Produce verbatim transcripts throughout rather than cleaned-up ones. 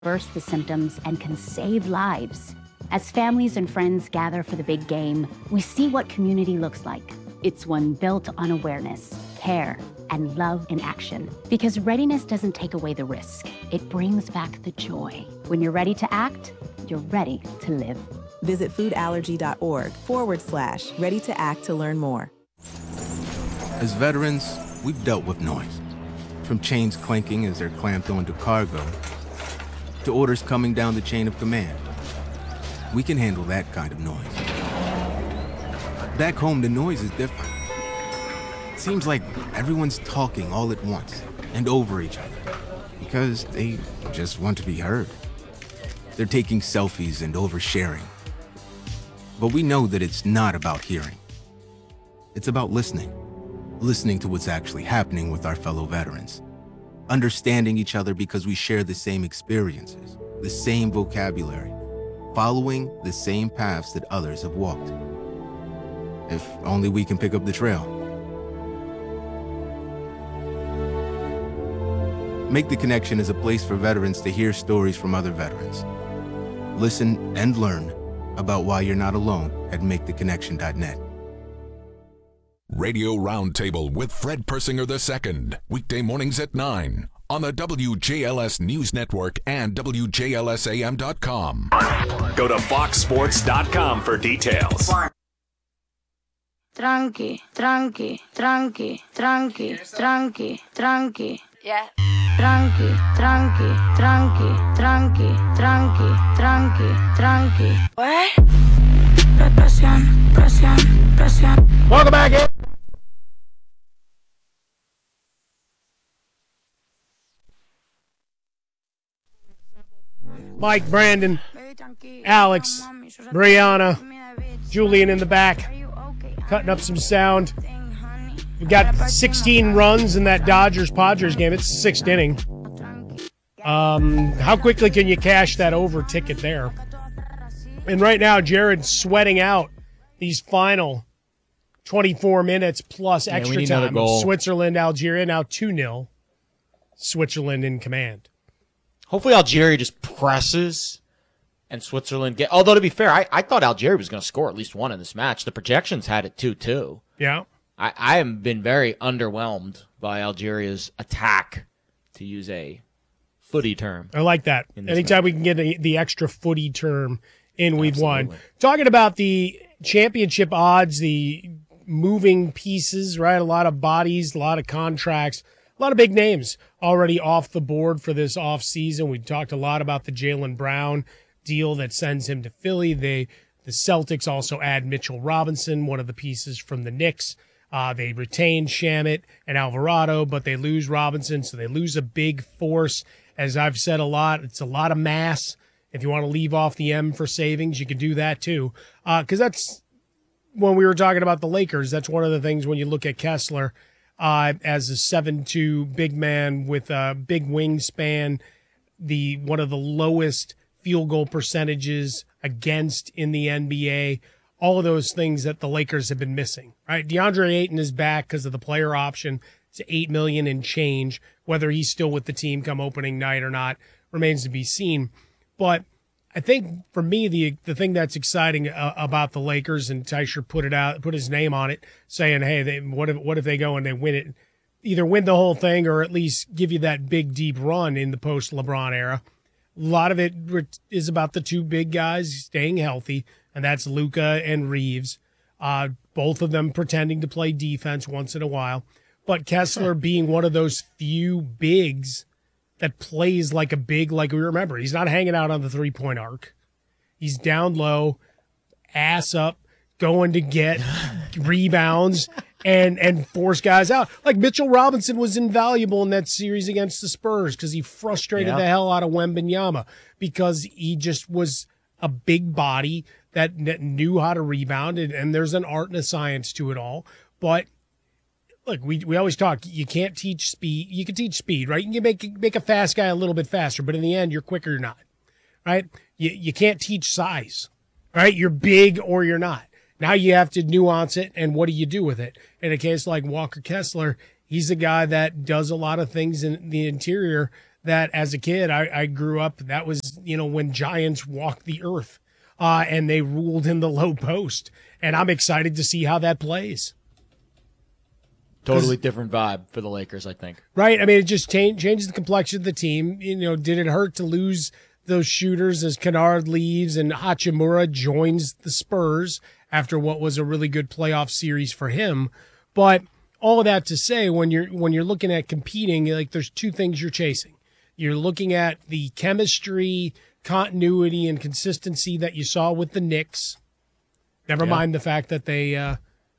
reverse the symptoms and can save lives. As families and friends gather for the big game, we see what community looks like. It's one built on awareness, care, and love in action. Because readiness doesn't take away the risk. It brings back the joy. When you're ready to act, you're ready to live. Visit foodallergy.org forward slash ready to act to learn more. As veterans, we've dealt with noise. From chains clanking as they're clamped onto cargo, to orders coming down the chain of command. We can handle that kind of noise. Back home, the noise is different. Seems like everyone's talking all at once and over each other because they just want to be heard. They're taking selfies and oversharing. But we know that it's not about hearing. It's about listening. Listening to what's actually happening with our fellow veterans. Understanding each other because we share the same experiences, the same vocabulary, following the same paths that others have walked. If only we can pick up the trail. Make the Connection is a place for veterans to hear stories from other veterans. Listen and learn about why you're not alone at make the connection dot net. Radio Roundtable with Fred Persinger the Second, weekday mornings at nine on the W J L S News Network and W J L S A M dot com. Go to fox sports dot com for details. Tranqui, tranqui, tranqui, tranqui, tranqui, tranqui. Yeah. Tranqui, tranqui, tranqui, tranqui, tranqui, tranqui, tranqui. What? Presión, presión, presión. Welcome back in. Mike, Brandon, Alex, Brianna, Julian in the back, cutting up some sound. We got sixteen runs in that Dodgers-Padres game. It's the sixth inning. Um, how quickly can you cash that over ticket there? And right now, Jared's sweating out these final twenty-four minutes plus yeah, extra time. Switzerland, Algeria, now two nil. Switzerland in command. Hopefully Algeria just presses and Switzerland get... Although, to be fair, I, I thought Algeria was going to score at least one in this match. The projections had it two two. Yeah. I, I have been very underwhelmed by Algeria's attack, to use a footy term. I like that. Anytime match. we can get a, the extra footy term in, we've Absolutely. won. Talking about the championship odds, the moving pieces, right? A lot of bodies, a lot of contracts, a lot of big names already off the board for this offseason. We talked a lot about the Jaylen Brown deal that sends him to Philly. They, the Celtics also add Mitchell Robinson, one of the pieces from the Knicks. Uh, they retain Shamet and Alvarado, but they lose Robinson, so they lose a big force. As I've said a lot, it's a lot of mass. If you want to leave off the M for savings, you can do that too. Because uh, that's when we were talking about the Lakers. That's one of the things when you look at Kessler uh, as a seven two big man with a big wingspan, the one of the lowest field goal percentages against in the N B A. All of those things that the Lakers have been missing, right? DeAndre Ayton is back because of the player option. It's eight million dollars and change. Whether he's still with the team come opening night or not remains to be seen. But I think for me, the the thing that's exciting uh, about the Lakers, and Teicher put it out, put his name on it, saying, "Hey, they, what if what if they go and they win it? Either win the whole thing or at least give you that big deep run in the post LeBron era." A lot of it is about the two big guys staying healthy, and that's Luka and Reeves. Uh, both of them pretending to play defense once in a while, but Kessler being one of those few bigs that plays like a big, like we remember. He's not hanging out on the three-point arc. He's down low, ass up, going to get rebounds and and force guys out. Like Mitchell Robinson was invaluable in that series against the Spurs because he frustrated yeah. the hell out of Wembanyama because he just was a big body that, that knew how to rebound, and, and there's an art and a science to it all. But look, we we always talk, you can't teach speed. You can teach speed, right? You can make make a fast guy a little bit faster, but in the end, you're quick or you're not, right? You, you can't teach size, right? You're big or you're not. Now you have to nuance it, and what do you do with it? In a case like Walker Kessler, he's a guy that does a lot of things in the interior that as a kid, I, I grew up, that was, you know, when Giants walked the earth uh, and they ruled in the low post. And I'm excited to see how that plays. Totally different vibe for the Lakers, I think. Right. I mean, it just change, changes the complexion of the team. You know, did it hurt to lose those shooters as Kennard leaves and Hachimura joins the Spurs after what was a really good playoff series for him? But all of that to say, when you're when you're looking at competing, like there's two things you're chasing. You're looking at the chemistry, continuity, and consistency that you saw with the Knicks. Never yeah. mind the fact that they uh,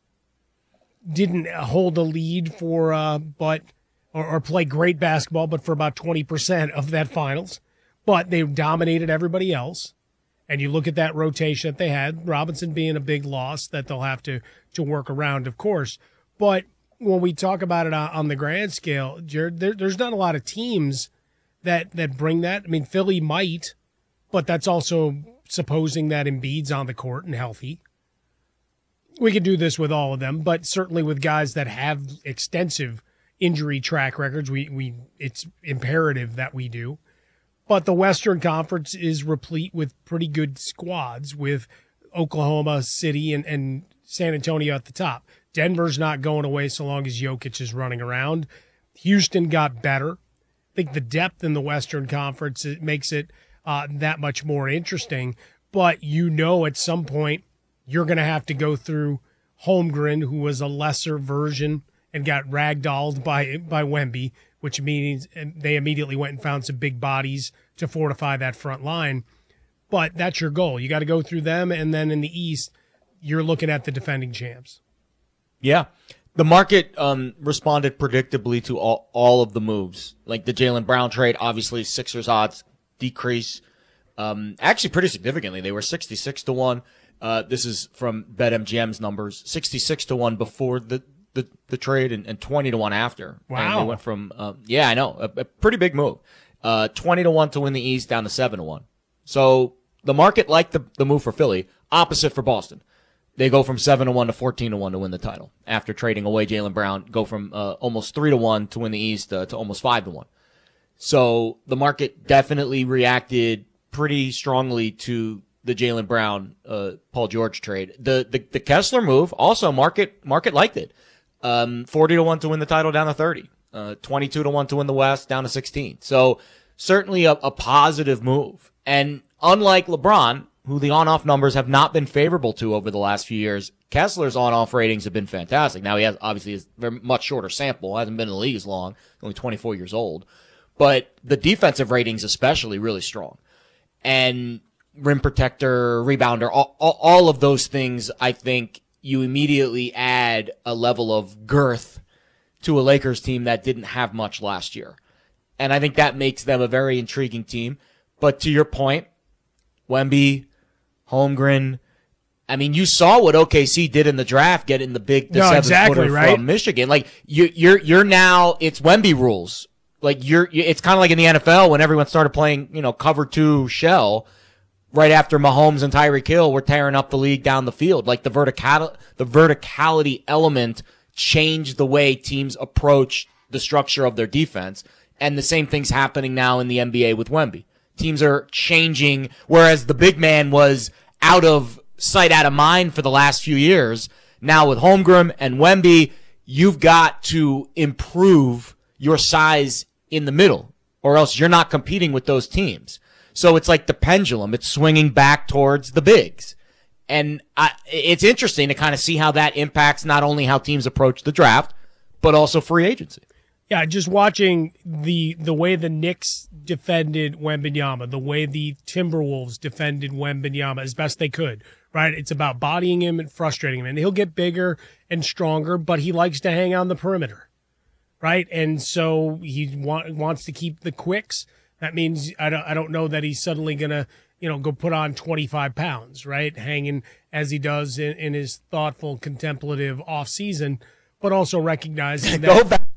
didn't hold a lead for, uh, but or, or play great basketball, but for about twenty percent of that finals. But they dominated everybody else. And you look at that rotation that they had, Robinson being a big loss that they'll have to to work around, of course. But when we talk about it on the grand scale, Jared, there, there's not a lot of teams that that bring that. I mean, Philly might, but that's also supposing that Embiid's on the court and healthy. We could do this with all of them, but certainly with guys that have extensive injury track records, we we it's imperative that we do. But the Western Conference is replete with pretty good squads with Oklahoma City and, and San Antonio at the top. Denver's not going away so long as Jokic is running around. Houston got better. I think the depth in the Western Conference it makes it uh, that much more interesting. But you know at some point you're going to have to go through Holmgren, who was a lesser version and got ragdolled by by Wemby, which means they immediately went and found some big bodies to fortify that front line. But that's your goal. You got to go through them, and then in the East, you're looking at the defending champs. Yeah. The market um, responded predictably to all, all of the moves. Like the Jaylen Brown trade, obviously Sixers odds decrease um, actually pretty significantly. They were sixty-six to one. Uh, this is from BetMGM's numbers. sixty-six to one before the The, the trade and, and twenty to one after. Wow. And they went from, um, yeah, I know, a, a pretty big move. Uh, twenty to one to win the East down to seven to one. So the market liked the, the move for Philly, opposite for Boston. They go from seven to one to fourteen to one to win the title after trading away Jaylen Brown, go from, uh, almost three to one to win the East uh, to almost five to one. So the market definitely reacted pretty strongly to the Jaylen Brown, uh, Paul George trade. The, the, the Kessler move also market, market liked it. Um, forty to one to win the title down to thirty, uh, twenty-two to one to win the West down to sixteen. So certainly a, a positive move. And unlike LeBron, who the on-off numbers have not been favorable to over the last few years, Kessler's on-off ratings have been fantastic. Now he has obviously a very much shorter sample, hasn't been in the league as long, only twenty-four years old, but the defensive ratings especially really strong. And rim protector, rebounder, all, all, all of those things, I think, you immediately add a level of girth to a Lakers team that didn't have much last year. And I think that makes them a very intriguing team. But to your point, Wemby, Holmgren, I mean, you saw what O K C did in the draft, getting the big the no, seven exactly, footer right? from Michigan. Like you, you're you're now it's Wemby rules. Like you're it's kind of like in the N F L when everyone started playing, you know, cover two shell. Right after Mahomes and Tyreek Hill were tearing up the league down the field. Like the vertical, the verticality element changed the way teams approach the structure of their defense. And the same thing's happening now in the N B A with Wemby. Teams are changing, whereas the big man was out of sight, out of mind for the last few years. Now with Holmgren and Wemby, you've got to improve your size in the middle, or else you're not competing with those teams. So it's like the pendulum. It's swinging back towards the bigs. And I, it's interesting to kind of see how that impacts not only how teams approach the draft, but also free agency. Yeah, just watching the the way the Knicks defended Wembanyama, the way the Timberwolves defended Wembanyama as best they could, right? It's about bodying him and frustrating him. And he'll get bigger and stronger, but he likes to hang on the perimeter, right? And so he wa- wants to keep the quicks. That means I don't, I don't know that he's suddenly going to, you know, go put on twenty-five pounds, right? Hanging as he does in, in his thoughtful, contemplative off season, but also recognizing that go back.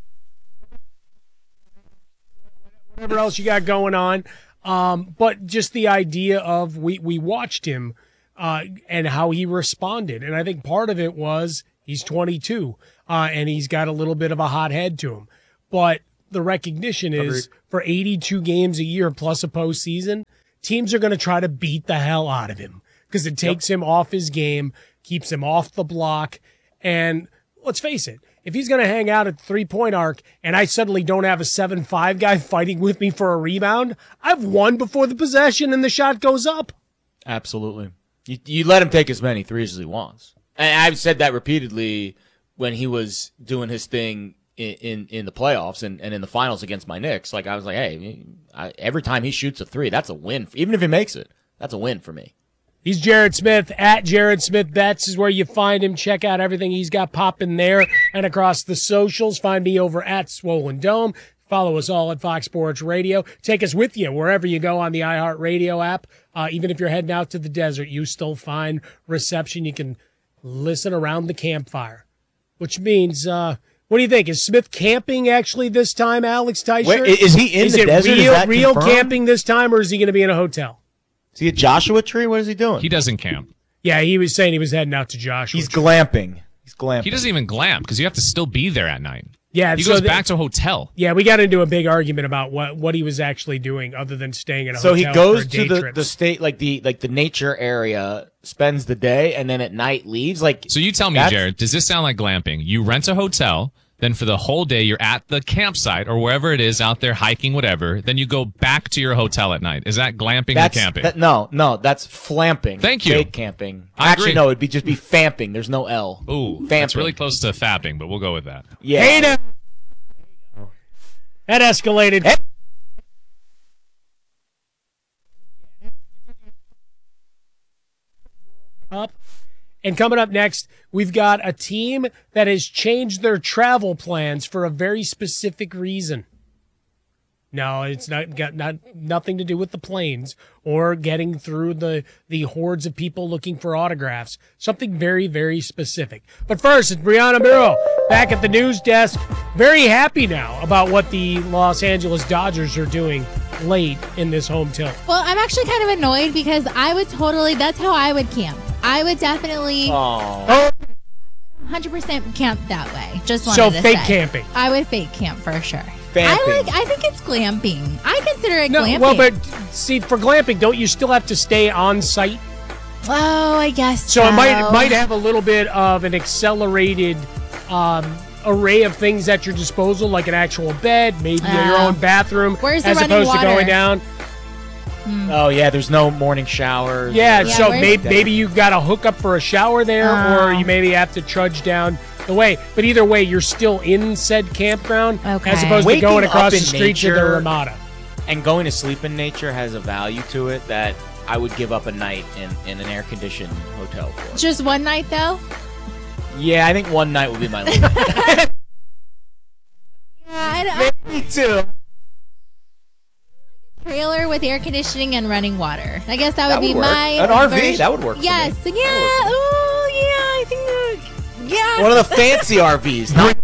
whatever else you got going on. Um, but just the idea of we, we watched him uh, and how he responded. And I think part of it was he's twenty-two uh, and he's got a little bit of a hot head to him. But the recognition is Agreed. for eighty-two games a year plus a postseason, teams are going to try to beat the hell out of him because it takes yep. him off his game, keeps him off the block. And let's face it, if he's going to hang out at the three-point arc and I suddenly don't have a seven five guy fighting with me for a rebound, I've won before the possession and the shot goes up. Absolutely. You, you let him take as many threes as he wants. And I've said that repeatedly when he was doing his thing in, in, in the playoffs and, and in the finals against my Knicks. Like, I was like, hey, I, every time he shoots a three, that's a win. Even if he makes it, that's a win for me. He's Jared Smith. At Jared Smith Bets is where you find him. Check out everything he's got popping there and across the socials. Find me over at Swollen Dome. Follow us all at Fox Sports Radio. Take us with you wherever you go on the iHeartRadio app. Uh, even if you're heading out to the desert, you still find reception. You can listen around the campfire, which means, uh, what do you think? Is Smith camping actually this time, Alex Teicher? Wait, is he in is the it desert? Real, Is that real confirmed? camping this time, or is he going to be in a hotel? Is he a Joshua Tree? What is he doing? He doesn't camp. Yeah, he was saying he was heading out to Joshua. He's glamping. He's glamping. He doesn't even glamp because you have to still be there at night. Yeah, he so goes the, back to a hotel. Yeah, we got into a big argument about what, what he was actually doing other than staying in a so hotel. he goes for to day the, trips. the state, like the like the nature area, spends the day, and then at night leaves. Like, so you tell me, Jared, does this sound like glamping? You rent a hotel, then for the whole day you're at the campsite or wherever it is out there hiking, whatever. Then you go back to your hotel at night. Is that glamping that's, or camping? That, no, no, that's flamping. Thank you. Fake camping. I Actually, agree. no, it'd be just be famping. There's no L. Ooh, famping. that's really close to fapping, but we'll go with that. Yeah. Hey, now. That escalated. Hey. Up. And coming up next, we've got a team that has changed their travel plans for a very specific reason. No, it's not got not nothing to do with the planes or getting through the, the hordes of people looking for autographs. Something very, very specific. But first, it's Brianna Miro back at the news desk. Very happy now about what the Los Angeles Dodgers are doing late in this home tilt. Well, I'm actually kind of annoyed because I would totally, that's how I would camp. I would definitely Oh. one hundred percent camp that way. Just wanted So to fake say. camping. I would fake camp for sure. Famping. I like. I think it's glamping. I consider it No, glamping. well, but see, for glamping, don't you still have to stay on site? oh, I guess So so. it might it might have a little bit of an accelerated um, array of things at your disposal, like an actual bed, maybe Oh. your own bathroom, Where's the as running opposed to water? going down. Oh yeah, there's no morning showers. Yeah, Yeah, so where's- maybe maybe you got to hook up for a shower there, Oh. or you maybe have to trudge down the way. But either way, you're still in said campground, Okay. as opposed Waking to going up across the in street to the nature- Ramada. And going to sleep in nature has a value to it that I would give up a night in, in an air-conditioned hotel for. Just one night though. Yeah, I think one night would be my limit. Yeah, I, I, Me too. trailer with air conditioning and running water. I guess that would That be would work. my An R V, version. that would work for me. Yes. That would Yeah. work for me. Oh, yeah. I think. that- Yeah. One of the fancy R Vs. Not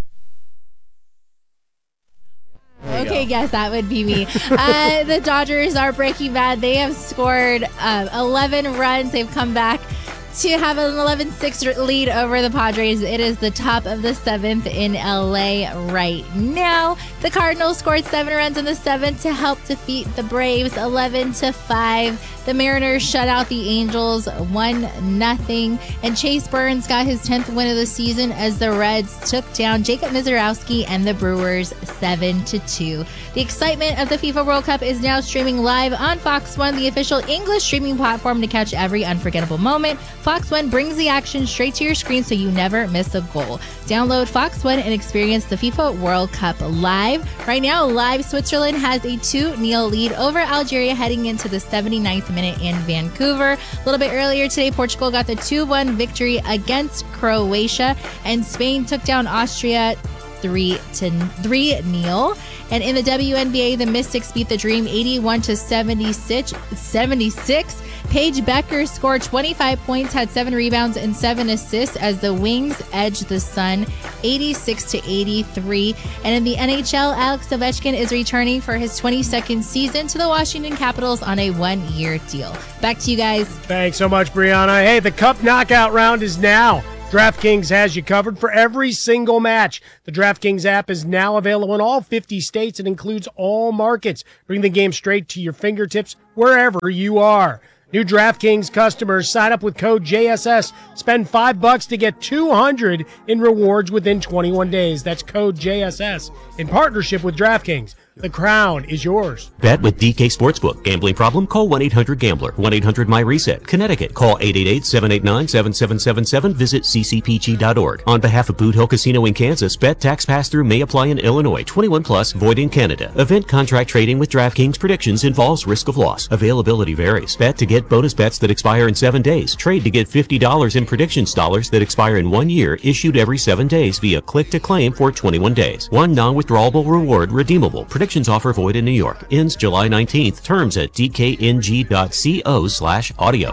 There you Okay, go. yes, that would be me. Uh, the Dodgers are Breaking Bad. They have scored uh, eleven runs. They've come back to have an eleven six lead over the Padres. It is the top of the seventh in L A right now. The Cardinals scored seven runs in the seventh to help defeat the Braves eleven to five. The Mariners shut out the Angels one nothing. And Chase Burns got his tenth win of the season as the Reds took down Jacob Mizorowski and the Brewers seven to two. The excitement of the FIFA World Cup is now streaming live on Fox One, the official English streaming platform to catch every unforgettable moment. Fox One brings the action straight to your screen so you never miss a goal. Download Fox One and experience the FIFA World Cup live. Right now, live Switzerland has a two nil lead over Algeria heading into the seventy-ninth minute in Vancouver. A little bit earlier today, Portugal got the two one victory against Croatia, and Spain took down Austria three to three nil. And in the W N B A, the Mystics beat the Dream eighty-one to seventy-six. seventy-six. Paige Becker scored twenty-five points, had seven rebounds and seven assists as the Wings edged the Sun eighty-six to eighty-three. And in the N H L, Alex Ovechkin is returning for his twenty-second season to the Washington Capitals on a one-year deal. Back to you guys. Thanks so much, Brianna. Hey, the Cup knockout round is now DraftKings has you covered for every single match. The DraftKings app is now available in all fifty states and includes all markets. Bring the game straight to your fingertips wherever you are. New DraftKings customers sign up with code J S S. Spend five bucks to get two hundred in rewards within twenty-one days. That's code J S S in partnership with DraftKings. The crown is yours. Bet with D K Sportsbook. Gambling problem? Call one eight hundred gambler. one eight hundred my reset. Connecticut. Call eight eight eight, seven eight nine, seven seven seven seven. Visit c c p g dot org. On behalf of Boot Hill Casino in Kansas, bet tax pass-through may apply in Illinois. twenty-one plus, void in Canada. Event contract trading with DraftKings predictions involves risk of loss. Availability varies. Bet to get bonus bets that expire in seven days. Trade to get fifty dollars in predictions dollars that expire in one year, issued every seven days via click to claim for twenty-one days. One non-withdrawable reward redeemable. Predictions offer void in New York. Ends July nineteenth. Terms at d k n g dot co slash audio.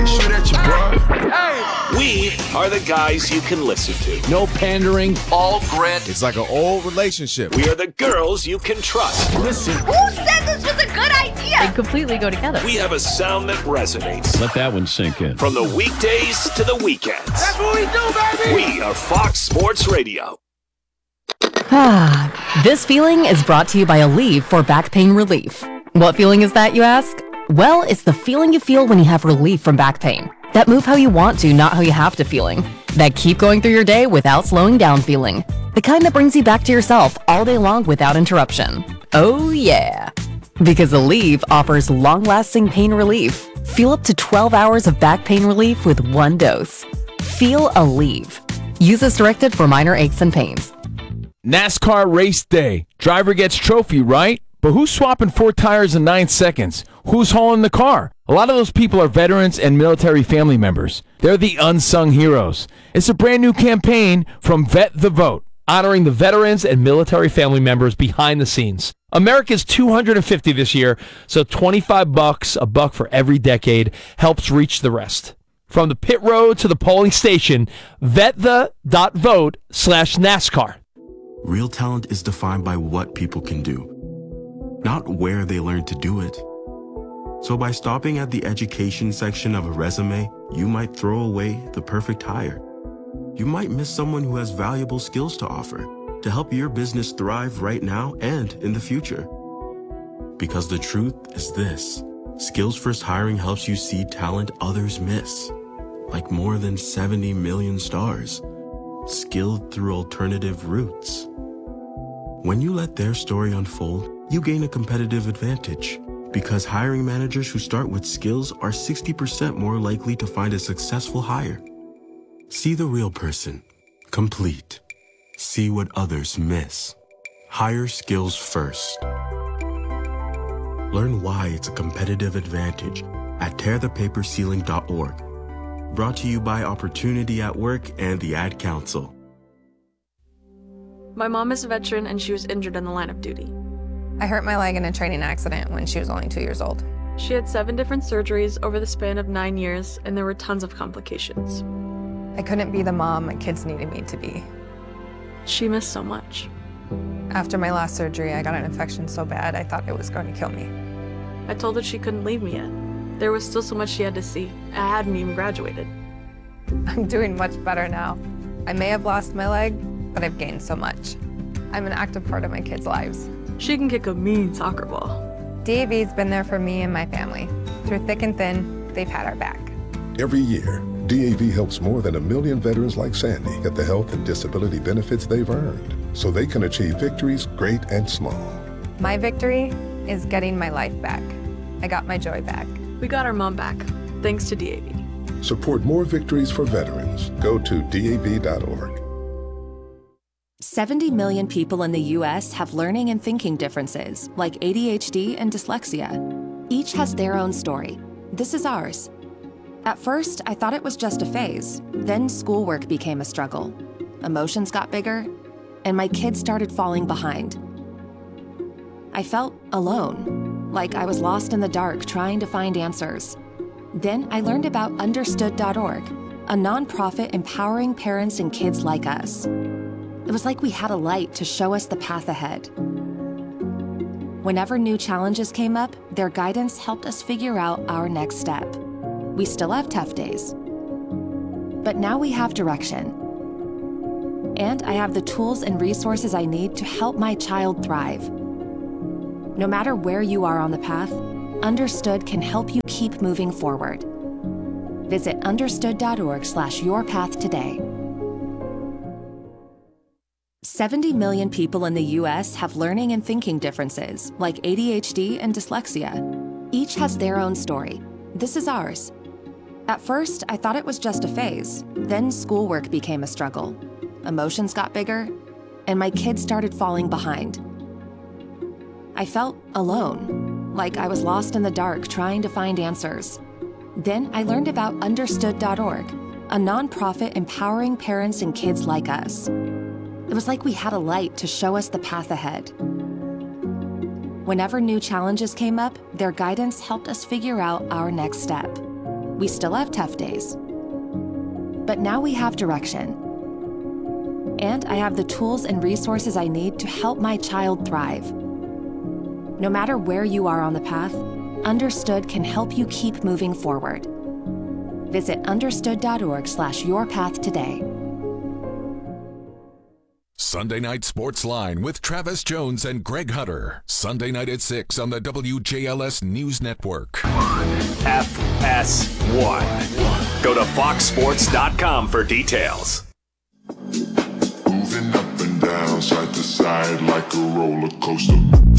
We are the guys you can listen to. No pandering. All grit. It's like an old relationship. We are the girls you can trust. Listen. Who said this was a good idea? They completely go together. We have a sound that resonates. Let that one sink in. From the weekdays to the weekends. That's what we do, baby! We are Fox Sports Radio. Ah, this feeling is brought to you by Aleve for back pain relief. What feeling is that, you ask? Well, it's the feeling you feel when you have relief from back pain. That move how you want to, not how you have to feeling. That keep going through your day without slowing down feeling. The kind that brings you back to yourself all day long without interruption. Oh yeah. Because Aleve offers long-lasting pain relief. Feel up to twelve hours of back pain relief with one dose. Feel Aleve. Use as directed for minor aches and pains. NASCAR race day. Driver gets trophy, right? But who's swapping four tires in nine seconds? Who's hauling the car? A lot of those people are veterans and military family members. They're the unsung heroes. It's a brand new campaign from Vet the Vote, honoring the veterans and military family members behind the scenes. America's two hundred fifty this year, so twenty-five bucks, a buck for every decade, helps reach the rest. From the pit road to the polling station, vetthe.vote slash NASCAR. Real talent is defined by what people can do, not where they learn to do it. So by stopping at the education section of a resume, you might throw away the perfect hire. You might miss someone who has valuable skills to offer to help your business thrive right now and in the future. Because the truth is this: Skills First Hiring helps you see talent others miss, like more than seventy million stars, skilled through alternative routes. When you let their story unfold, you gain a competitive advantage, because hiring managers who start with skills are sixty percent more likely to find a successful hire. See the real person, complete. See what others miss. Hire skills first. Learn why it's a competitive advantage at tear the paper ceiling dot org. Brought to you by Opportunity at Work and the Ad Council. My mom is a veteran and she was injured in the line of duty. I hurt my leg in a training accident when she was only two years old. She had seven different surgeries over the span of nine years, and there were tons of complications. I couldn't be the mom my kids needed me to be. She missed so much. After my last surgery, I got an infection so bad I thought it was going to kill me. I told her she couldn't leave me yet. There was still so much she had to see. I hadn't even graduated. I'm doing much better now. I may have lost my leg, but I've gained so much. I'm an active part of my kids' lives. She can kick a mean soccer ball. D A V's been there for me and my family. Through thick and thin, they've had our back. Every year, D A V helps more than a million veterans like Sandy get the health and disability benefits they've earned, so they can achieve victories great and small. My victory is getting my life back. I got my joy back. We got our mom back, thanks to D A V. Support more victories for veterans. Go to D A V dot org. seventy million people in the U S have learning and thinking differences, like A D H D and dyslexia. Each has their own story. This is ours. At first, I thought it was just a phase. Then schoolwork became a struggle. Emotions got bigger, and my kids started falling behind. I felt alone, like I was lost in the dark trying to find answers. Then I learned about understood dot org, a nonprofit empowering parents and kids like us. It was like we had a light to show us the path ahead. Whenever new challenges came up, their guidance helped us figure out our next step. We still have tough days, But now we have direction. And I have the tools and resources I need to help my child thrive. No matter where you are on the path, Understood can help you keep moving forward. Visit understood.org slash your path today. seventy million people in the U S have learning and thinking differences like A D H D and dyslexia. Each has their own story. This is ours. At first, I thought it was just a phase. Then schoolwork became a struggle. Emotions got bigger, and my kids started falling behind. I felt alone, like I was lost in the dark trying to find answers. Then I learned about understood dot org, a nonprofit empowering parents and kids like us. It was like we had a light to show us the path ahead. Whenever new challenges came up, their guidance helped us figure out our next step. We still have tough days, but now we have direction. And I have the tools and resources I need to help my child thrive. No matter where you are on the path, Understood can help you keep moving forward. Visit understood.org slash your path today. Sunday Night Sports Line with Travis Jones and Greg Hutter. Sunday night at six on the W J L S News Network. F S one. Go to fox sports dot com for details. Moving up and down, side to side like a roller coaster.